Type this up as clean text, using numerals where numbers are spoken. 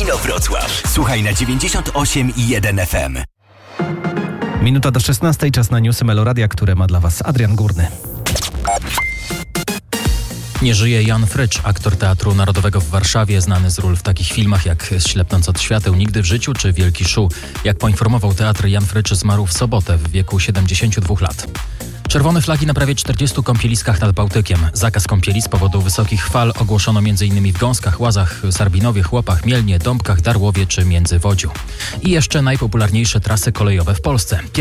Inowrocław. Słuchaj na 98,1 FM. Minuta do 16, czas na newsy Meloradia, które ma dla Was Adrian Górny. Nie żyje Jan Frycz, aktor Teatru Narodowego w Warszawie, znany z ról w takich filmach jak Ślepnąc od świateł, Nigdy w życiu czy Wielki Szu. Jak poinformował teatr, Jan Frycz zmarł w sobotę w wieku 72 lat. Czerwone flagi na prawie 40 kąpieliskach nad Bałtykiem. Zakaz kąpieli z powodu wysokich fal ogłoszono m.in. w Gąskach, Łazach, Sarbinowie, Chłopach, Mielnie, Dąbkach, Darłowie czy Międzywodziu. I jeszcze najpopularniejsze trasy kolejowe w Polsce.